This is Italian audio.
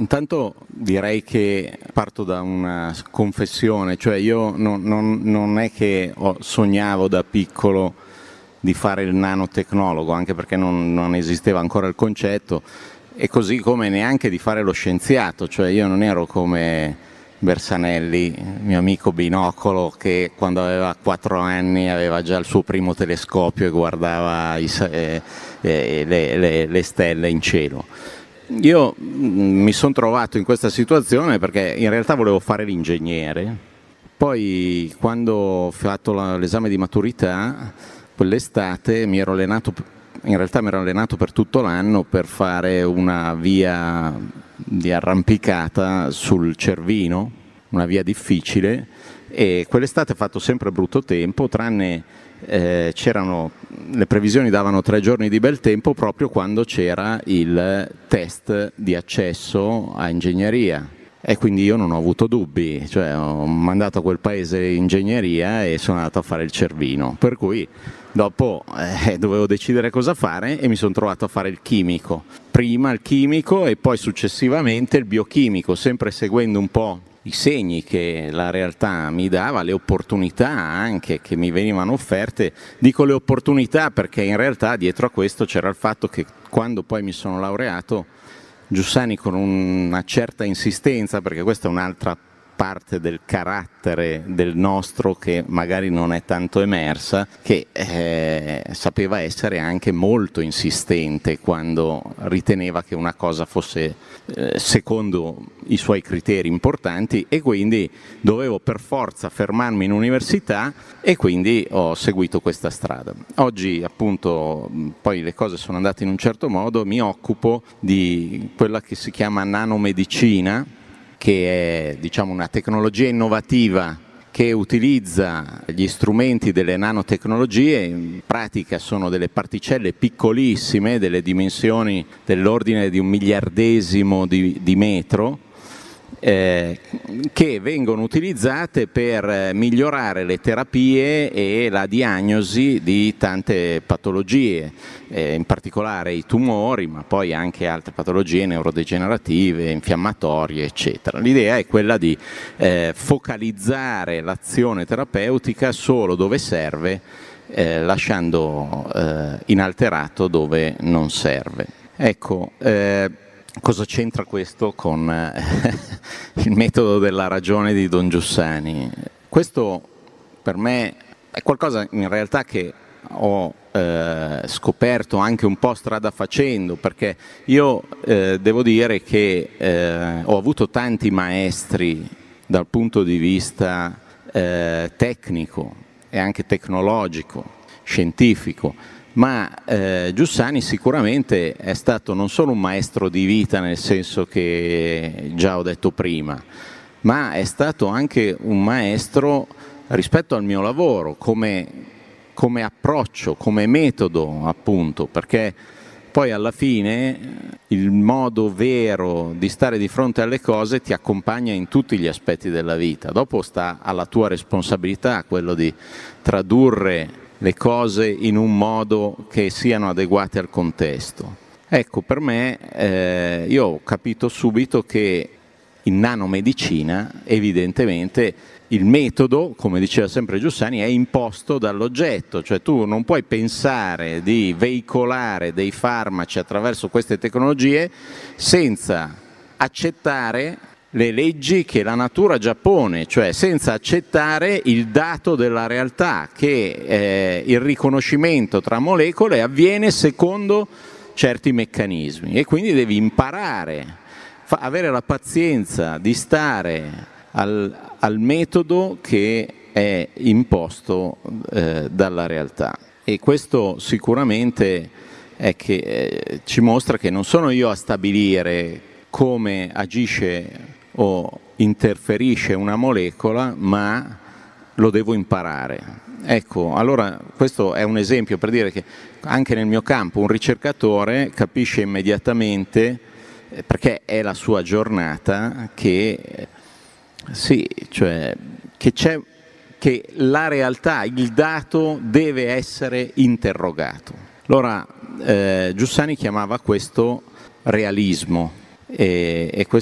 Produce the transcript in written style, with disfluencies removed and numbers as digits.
intanto direi che parto da una confessione, cioè io non è che sognavo da piccolo di fare il nanotecnologo, anche perché non esisteva ancora il concetto, e così come neanche di fare lo scienziato, cioè io non ero come Bersanelli, mio amico binocolo, che quando aveva 4 anni aveva già il suo primo telescopio e guardava le stelle in cielo. Io mi sono trovato in questa situazione perché in realtà volevo fare l'ingegnere, poi quando ho fatto l'esame di maturità, quell'estate mi ero allenato per tutto l'anno per fare una via di arrampicata sul Cervino, una via difficile, e quell'estate ho fatto sempre brutto tempo, tranne le previsioni davano 3 giorni di bel tempo proprio quando c'era il test di accesso a ingegneria, e quindi io non ho avuto dubbi, cioè ho mandato a quel paese ingegneria e sono andato a fare il Cervino, per cui dopo dovevo decidere cosa fare e mi sono trovato a fare il chimico, prima il chimico e poi successivamente il biochimico, sempre seguendo un po' i segni che la realtà mi dava, le opportunità anche che mi venivano offerte. Dico le opportunità perché in realtà dietro a questo c'era il fatto che quando poi mi sono laureato, Giussani con una certa insistenza, perché questa è un'altra parte del carattere del nostro che magari non è tanto emersa, che sapeva essere anche molto insistente quando riteneva che una cosa fosse secondo i suoi criteri importanti, e quindi dovevo per forza fermarmi in università, e quindi ho seguito questa strada. Oggi appunto poi le cose sono andate in un certo modo, mi occupo di quella che si chiama nanomedicina, che è, diciamo, una tecnologia innovativa che utilizza gli strumenti delle nanotecnologie. In pratica sono delle particelle piccolissime, delle dimensioni dell'ordine di 1/1000 di metro, che vengono utilizzate per migliorare le terapie e la diagnosi di tante patologie, in particolare i tumori, ma poi anche altre patologie neurodegenerative, infiammatorie, eccetera. L'idea è quella di focalizzare l'azione terapeutica solo dove serve, lasciando inalterato dove non serve. Ecco, cosa c'entra questo con il metodo della ragione di Don Giussani? Questo per me è qualcosa in realtà che ho scoperto anche un po' strada facendo, perché io devo dire che ho avuto tanti maestri dal punto di vista tecnico e anche tecnologico, scientifico, ma Giussani sicuramente è stato non solo un maestro di vita, nel senso che già ho detto prima, ma è stato anche un maestro rispetto al mio lavoro, come approccio, come metodo appunto, perché poi alla fine il modo vero di stare di fronte alle cose ti accompagna in tutti gli aspetti della vita. Dopo sta alla tua responsabilità quello di tradurre le cose in un modo che siano adeguate al contesto. Ecco, per me io ho capito subito che in nanomedicina evidentemente il metodo, come diceva sempre Giussani, è imposto dall'oggetto, cioè tu non puoi pensare di veicolare dei farmaci attraverso queste tecnologie senza accettare le leggi che la natura già pone, cioè senza accettare il dato della realtà, che il riconoscimento tra molecole avviene secondo certi meccanismi, e quindi devi imparare, avere la pazienza di stare al metodo che è imposto dalla realtà. E questo sicuramente è che ci mostra che non sono io a stabilire come agisce o interferisce una molecola, ma lo devo imparare. Ecco, allora questo è un esempio per dire che anche nel mio campo un ricercatore capisce immediatamente, perché è la sua giornata, che sì, cioè che la realtà, il dato deve essere interrogato. Allora Giussani chiamava questo realismo, e questo